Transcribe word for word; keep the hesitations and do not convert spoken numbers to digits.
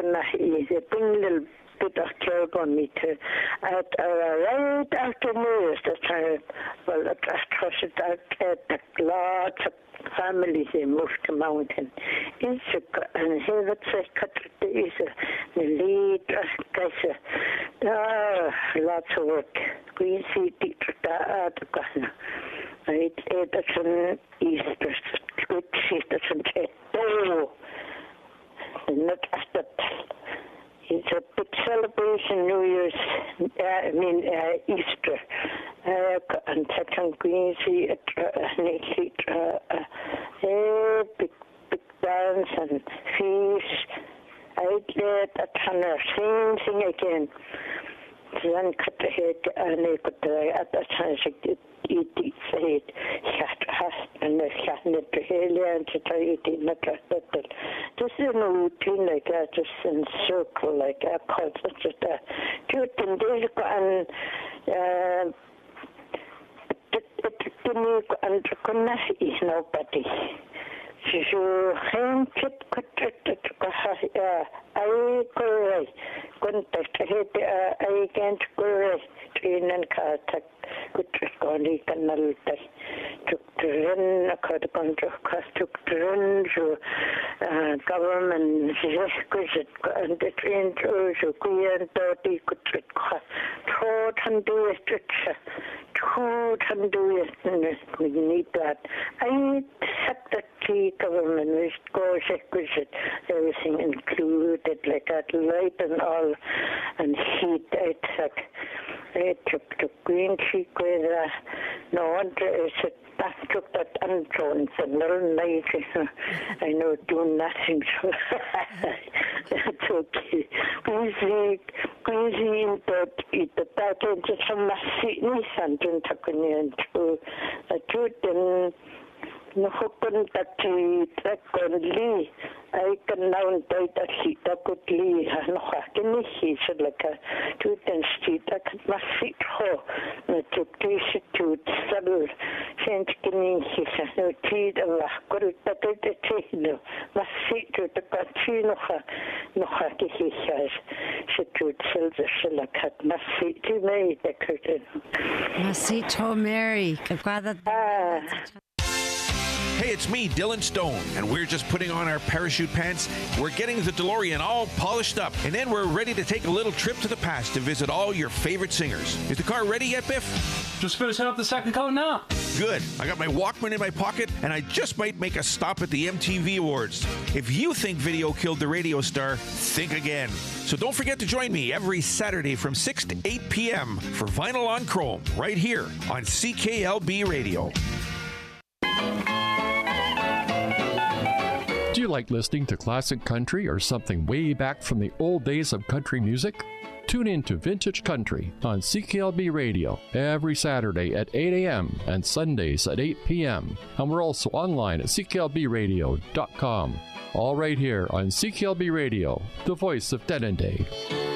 gonna is a little bit of club on me too. At uh, right after New Year's, the time, well, I trusted that at lots of families they moved to mountain. Is and here that's a cut is a lead guys. Ah, lots of work. We see teacher that at right. That's an Easter. Good shit. That's an oh. Not after that. It's a big celebration, New Year's, uh, I mean uh, Easter. Uh, and Tatan Queensy, uh, uh, big, big dance and feast. I'd let a tanner sing, sing again. Then cut the head and they could at that time eat eat say cat has and the cat net to helia and to try eating the cat that just in a routine like that, just in circle like that, called such a two ten days and uh and couldn't is nobody. So hand kit cut I go contact head I can't go in and cut good goni canal took to run a cut contract took to run to government just and the train to so queer thirty could throw and do it throw and do it we need that I accept that the government which goes it everything included like that light and all and heat it like it took to green cheek with uh, no wonder is it that took that undrawn for no night I know do nothing so that's okay busy busy in that it that into some massive Nissan to Takuni to a two then no hoping that he only I can now date that he that could leave no can he said like a two ten street that must sit ho to please to settle change can he no tea the good that the tea no must sit to the country no no he has she to sell the silla must sit to me the curtain must sit to Mary ah. Hey, it's me, Dylan Stone, and we're just putting on our parachute pants. We're getting the DeLorean all polished up, and then we're ready to take a little trip to the past to visit all your favorite singers. Is the car ready yet, Biff? Just finishing up the second coat now. Good. I got my Walkman in my pocket, and I just might make a stop at the M T V Awards. If you think video killed the radio star, think again. So don't forget to join me every Saturday from six to eight p.m. for Vinyl on Chrome, right here on C K L B Radio. Do you like listening to classic country or something way back from the old days of country music? Tune in to Vintage Country on C K L B Radio every Saturday at eight a.m. and Sundays at eight p.m. And we're also online at C K L B radio dot com. All right here on C K L B Radio, the voice of Denendeh.